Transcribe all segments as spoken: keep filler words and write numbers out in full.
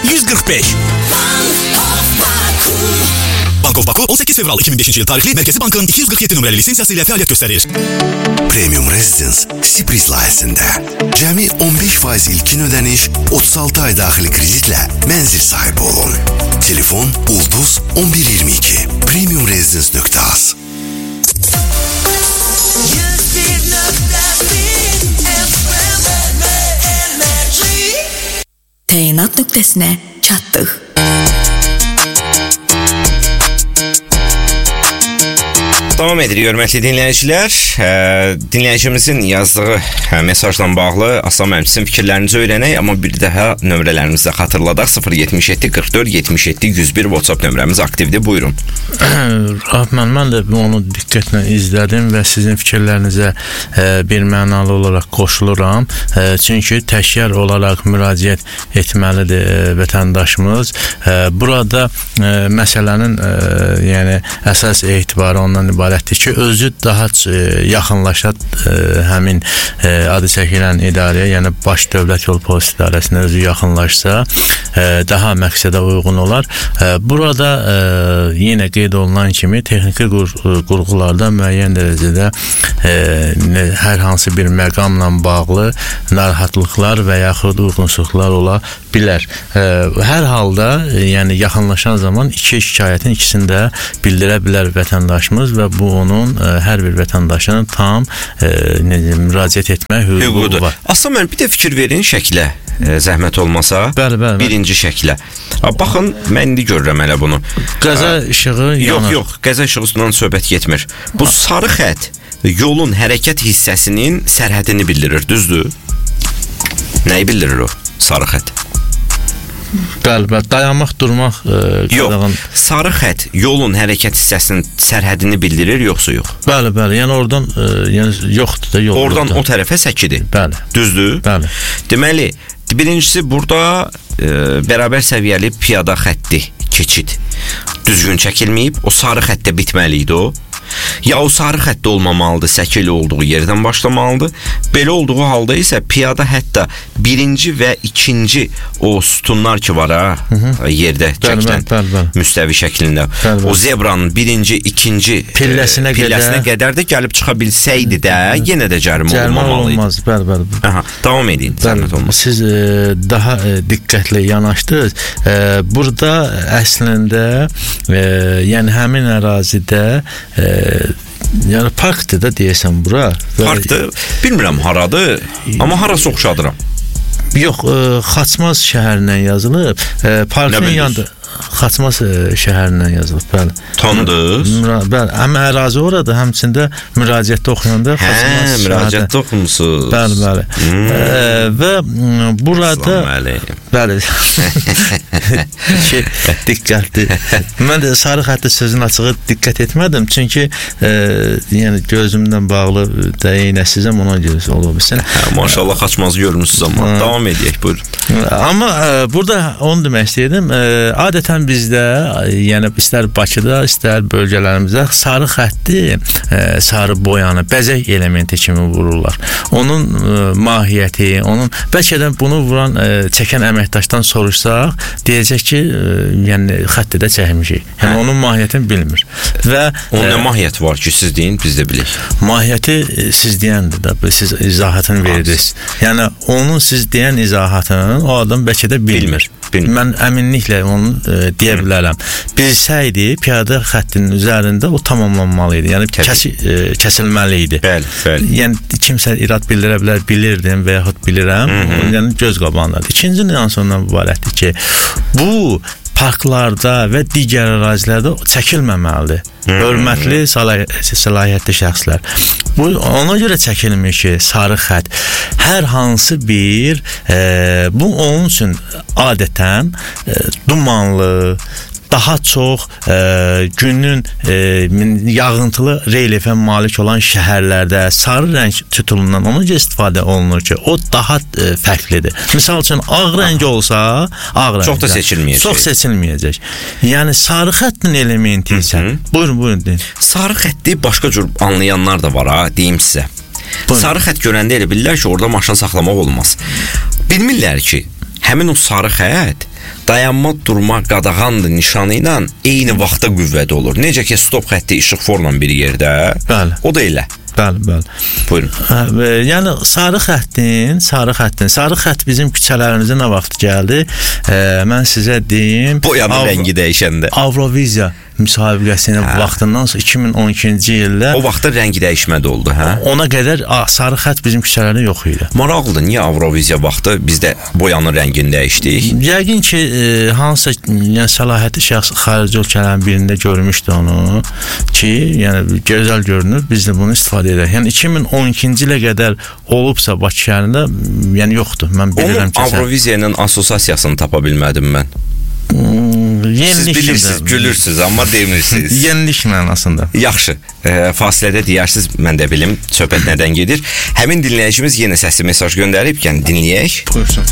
yüz qırx beş. Bank of Baku on səkkiz fevral iki min beşinci yıl tarixli Mərkəzi Bankın iki yüz qırx yeddi nömrəli lisensiyası ilə fəaliyyət göstərir. Premium Residence sürpriz layihəsində cəmi on beş faiz ilkin ödəniş, otuz altı ay daxili kreditlə mənzil sahibi olun. Telefon Ulduz on bir iyirmi iki. premium residence nöqtə az. Təyinat nöqtəsinə çatdıq. Davam edirik, hörmətli dinləyicilər. Dinləyicimizin yazdığı mesajla bağlı Aslan müəllim sizin fikirlərinizi öyrənək, amma bir daha nömrələrimizi xatırladaq. sıfır yetmiş yeddi qırx dörd yetmiş yeddi yüz bir WhatsApp nömrəmiz aktivdir. Buyurun. Rahman, mən də onu diqqətlə izlədim və sizin fikirlərinizə bir mənalı olaraq qoşuluram. Çünki təkrar olaraq müraciət etməlidir vətəndaşımız. Burada məsələnin yəni əsas etibarı ondan ibarətdir ki, özü daha yaxınlaşa həmin adı çəkilən idarəyə, yəni baş dövlət yol polis idarəsinə özü yaxınlaşsa daha məqsədə uyğun olar. Burada yenə qeyd olunan kimi texniki qurğularda müəyyən dərəcədə hər hansı bir məqamla bağlı narahatlıqlar və yaxud uyğunsuzluqlar ola bilər. Hər halda yəni yaxınlaşan zaman iki şikayətin ikisini də bildirə bilər vətəndaşımız və bu onun hər bir vətəndaşının tam e, müraciət etmə hüququ var. Aslan müəllim, bir də fikir verin şəklə, e, zəhmət olmasa. Bəli, bəli. Birinci şəklə. Baxın, mən indi görürəm elə bunu. Qəza işığı yanır. Yox, yox, qəza işığı üstündən söhbət getmir. Bu sarı xətt yolun hərəkət hissəsinin sərhədini bildirir, düzdür? Nəyi bildirir o sarı xətt? Bəli, bəli, dayanmaq, durmaq e, yox, qadağan... sarı xətt yolun hərəkət hissəsinin sərhədini bildirir, yoxsa yox? Bəli, bəli, yəni oradan e, yəni yoxdur da yol. Oradan yoxdur. O tərəfə səkidir. Bəli. Düzdür? Bəli. Deməli, birincisi burada e, bərabər səviyyəli piyada xətti keçid düzgün çəkilməyib, o sarı xəttdə bitməli idi o. Ya o sarı xəttdə olmamalıdır, səkili olduğu yerdən başlamalıdır. Belə olduğu halda isə piyada hətta birinci və ikinci o sütunlar ki var ha, hı -hı. yerdə çəkilən bəl, bəl. müstəvi şəklində. Bəl, bəl. O zebranın birinci, ikinci pilləsinə, e, pilləsinə qədər, qədər də gəlib çıxa bilsəydi də, yenə də cərimə olmamalıydı. Olmaz, bəl, bəl. Aha, davam edin. Siz e, daha e, diqqətli yanaşdınız. E, burada əslində e, yəni həmin ərazidə e, yəni parkdır da deyəsən bura. Parkdır. Bilmirəm haradır, amma harası oxşadıram. Yox, e, Xaçmaz şəhərindən yazılıb. E, parkın yanında Xaçmaz şəhərindən yazılıb, bəli. Tanıdınız? Bəli, həm ərazi oradır, həmçində müraciətdə oxuyanda Xaçmaz şəhərindən. Hə, müraciətdə oxumusunuz. Bəli, bəli. Hmm. E, və burada bəli. Şey, diqqətli. Mən də sarı xətti sözün açığı diqqət etmədim, çünki e, yəni gözümdən bağlı dəyinəsizəm, ona görə olub. Hə, maşallah Xaçmazı görmüsünüz amma. Davam edək, buyurun. Amma e, burada onu demək istəyirdim. E, adətən bizdə, yəni istər Bakıda, istər bölgələrimizdə sarı xətti, e, sarı boyanı, bəzək elementi kimi vururlar. Onun e, mahiyyəti, onun bəlkə də bunu vuran, e, çəkən əməkdaşdan soruşsaq, deyəcək ki, e, yəni xətti də çəkmişik. Yəni onun mahiyyətini bilmir. Və onun nə mahiyyəti var ki, siz deyin, biz də bilək. Mahiyyəti e, siz deyəndir də, siz izahatını verirsiniz. Yəni onun siz deyən izahatını o adam bəlkə də bilmir. bilmir. Mən əminliklə onu e, deyə bilərəm. Bilsəydi, piyada xəttinin üzərində o tamamlanmalı idi. Yəni kəsi, e, kəsilməli idi. Bəli, bəli. Yəni kimsə irad bildirə bilər, bilirdim və yaxud bilirəm. Hı -hı. Yəni göz qabağındadır. İkinci nüans ondan ibarətdir ki, bu parklarda və digər ərazilərdə çəkilməməlidir. Hörmətli səlahiyyətli şəxslər. Bu ona görə çəkilmiş ki, sarı xətt hər hansı bir e, bu onun üçün adətən e, dumanlı, daha çox e, günün e, yağıntılı relyefə malik olan şəhərlərdə sarı rəng tütülündən ona görə istifadə olunur ki, o daha e, fərqlidir. Misal üçün ağ rəng olsa, ağ rəng. Çox da seçilməyəcək. Çox seçilməyəcək. Yəni sarı xəttin elementi isə. Buyurun, buyurun deyin. Sarı xətti başqa cür anlayanlar da var ha, deyim sizə. Buyurun. Sarı xətt görəndə elə bilirlər ki, orada maşın saxlamaq olmaz. Bilmirlər ki, həmin o sarı xətt dayanma, durma, qadağandır nişanı ilə eyni vaxtda qüvvədə olur. Necə ki, stop xətti işıqforla bir yerdə, bəli. O da elə. Bəli, bəli. Buyurun. Hə, yəni sarı xəttin, sarı xəttin, sarı xətt bizim küçələrimizə nə vaxt gəldi? E, mən sizə deyim, boyanın Av rəngi dəyişəndə. Avroviziya müsabiqəsinin hə. vaxtından sonra iki min on ikinci ildə o vaxtda rəngi dəyişmədə oldu, hə? Ona qədər a, sarı xətt bizim küçələrdə yox idi. Maraqlıdır, niyə Avroviziya vaxtı bizdə boyanın rəngini dəyişdik? Yəqin ki, e, hansısa yəni səlahiyyətli şəxs xarici ölkələrin birində görmüşdü onu ki, yəni gözəl görünür, biz də bunu istifadə edək. Yəni iki min on ikinci ilə qədər olubsa Bakı şəhərində, yəni yoxdur. Mən bilirəm ki, onun Avroviziya ilə assosiasiyasını tapa bilmədim mən. Hmm, siz bilirsiniz, gülürsünüz, amma demirsiniz. Yenilik mənasında. Yaxşı, e, fasilədə deyərsiniz, mən də bilim, söhbət nədən gedir. Həmin dinləyicimiz yenə səsli mesaj göndərib, yəni dinləyək. Buyursun.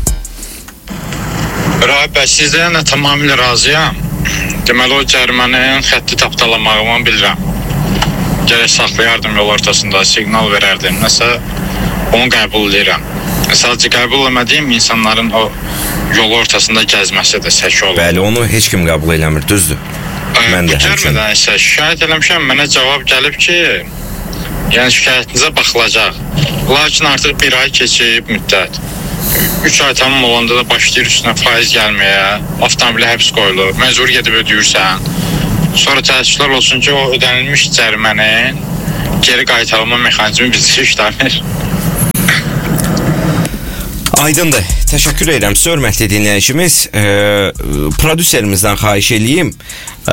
Rahib bəy, sizlərlə tamamilə razıyam. Deməli, o cərimənin xətti tapdalamağımı bilirəm. Gərək saxlayardım yol ortasında, siqnal verərdim, nəsə onu qəbul edirəm. Sadəcə qəbul eləmədiyim insanların o yol ortasında gəzməsi də sək olur. Bəli, onu heç kim qəbul eləmir, düzdür. Mən də həmçinin. Gəlmədən isə şikayət eləmişəm, mənə cavab gəlib ki, yəni şikayətinizə baxılacaq. Lakin artıq bir ay keçib müddət. Üç ay tamam olanda da başlayır üstünə faiz gəlməyə, avtomobilə həbs qoyulur, məcbur gedib ödəyirsən. Sonra təəssüflər olsun ki, o ödənilmiş cərimənin geri qaytarılma mexanizmi bizə işləmir. Aydındır. Təşəkkür edirəm. Hörmətli dinləyicimiz, e, prodüserimizdən xahiş eləyim. E,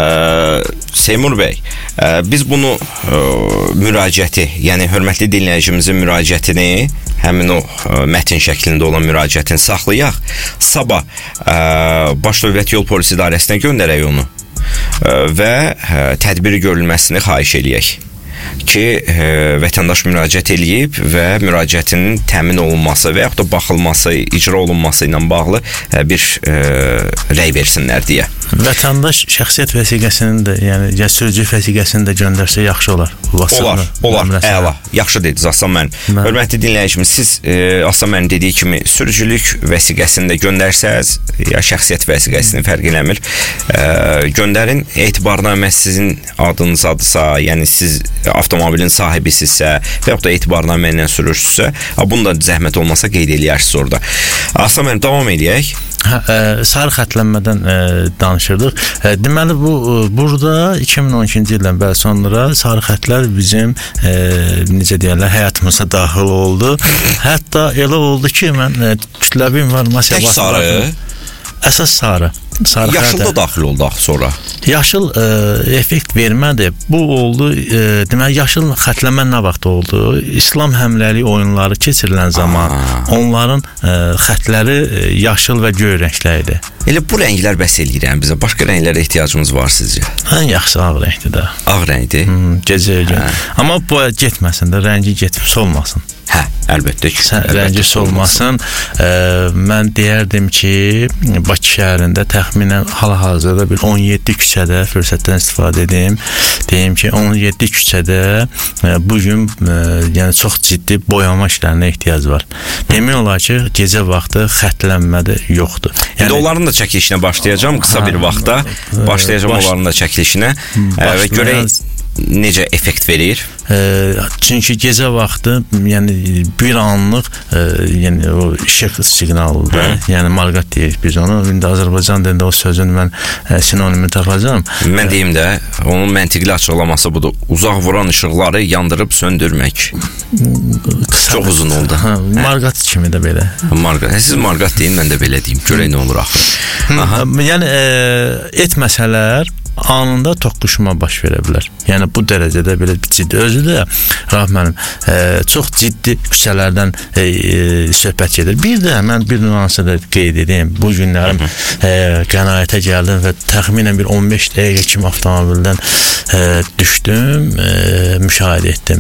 Seymur bəy, e, biz bunu e, müraciəti, yəni hörmətli dinləyicimizin müraciətini, həmin o e, mətin şəklində olan müraciətini saxlayaq. Sabah e, Baş Dövlət Yol Polisi İdarəsinə göndərək onu e, və e, tədbiri görülməsini xahiş eləyək ki, e, vətəndaş müraciət eləyib və müraciətinin təmin olunması və yaxud da baxılması, icra olunması ilə bağlı e, bir e, rəy versinlər deyə. Vətəndaş şəxsiyyət vəsiqəsini də, yəni ya sürücü vəsiqəsini də göndərsə yaxşı olar. Olar, olar, əla. Yaxşı dediniz Aslan müəllim. Hörmətli dinləyicimiz, siz e, Aslan müəllim dediyi kimi sürücülük vəsiqəsini də göndərsəz, ya şəxsiyyət vəsiqəsini fərq eləmir, e, göndərin. Etibarnamə sizin adınızadırsa, yəni siz avtomobilin sahibisinizsə və yaxud da etibarnamə ilə sürürsünüzsə, bunu da zəhmət olmasa qeyd eləyərsiniz orada. Aslan müəllim, davam eləyək. Hə, ə, sarı xəttlənmədən ə, danışırdıq. Ə, deməli bu burada iki min on ikinci ildən bəri sonra sarı xəttlər bizim ə, necə deyirlər, həyatımıza daxil oldu. Hətta elə oldu ki, mən ə, kütləvi informasiya vasitəsilə əsas sarı. Sarı yaşıl da daxil oldu axı sonra. Yaşıl ə, effekt vermədi. Bu oldu, ə, deməli yaşıl xətləmə nə vaxt oldu? İslam həmləli oyunları keçirilən zaman Aa. onların ə, xətləri yaşıl və göy rəngdə idi. Elə bu rənglər bəs eləyir yəni bizə. Başqa rənglərə ehtiyacımız var sizcə? Ən yaxşısı ağ rəngdir də. Ağ rəngdir. Hmm, gecəyə gün. Amma bu getməsin də, rəngi getmiş olmasın. Hə, əlbəttə ki. Rəngi solmasın. Ə, mən deyərdim ki, Bakı şəhərində təxminən hal-hazırda bir on yeddi küçədə fürsətdən istifadə edim. Deyim ki, on yeddi küçədə ə, bu gün ə, yəni çox ciddi boyama işlərinə ehtiyac var. Demək olar ki, gecə vaxtı xəttlənmə də yoxdur. Yəni onların da çəkilişinə başlayacağam qısa bir vaxtda. Başlayacağam baş... onların da çəkilişinə ə, və görək necə effekt verir? E, çünki gecə vaxtı yəni bir anlıq e, yəni o işıq siqnalıdır. Hı. Yəni marqat deyirik biz onu. İndi Azərbaycan dilində o sözün mən e, sinonimi tapacağam. Mən deyim də, onun məntiqli açıqlaması budur. Uzaq vuran işıqları yandırıb söndürmək. Kısa çox uzun oldu. Hə, marqat kimi də belə. Marqat. Siz marqat deyin, mən də belə deyim. Görək nə olur axı. Aha. Yəni e, etməsələr anında toqquşma baş verə bilər. Yəni bu dərəcədə belə ciddi. Özü də Rahib müəllim, e, çox ciddi küçələrdən e, e, söhbət gedir. Bir də mən bir nüansı da qeyd edeyim. Bu günlərim e, qənaətə gəldim və təxminən bir on beş dəqiqə kimi avtomobildən e, düşdüm, e, müşahidə etdim.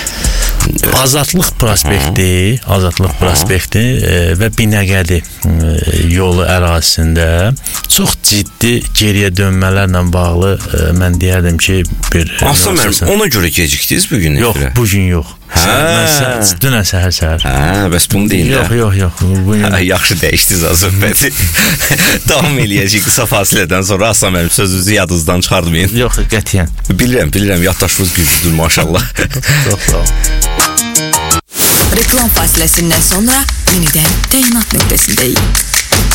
Azadlıq prospekti, Azadlıq prospekti e, və Binəqədi e, yolu ərazisində çox ciddi geriyə dönmələrlə bağlı e, mən deyərdim ki, bir Aslan müəllim, ona görə gecikdiniz bu gün? Yox, bu gün yox. Hə. Dünən səhər-səhər. Hə, bəs bunu deyin də. Yox, yox, yox. Bu Hə, yaxşı dəyişdiniz az söhbəti. Davam eləyəcək qısa fasilədən sonra Aslan mənim sözünüzü yadınızdan çıxartmayın. Yox, qətiyyən. Bilirəm, bilirəm, yaddaşınız güclüdür maşallah. Çox sağ ol. Reklam fasiləsindən sonra yenidən təyinat nöqtəsindəyik.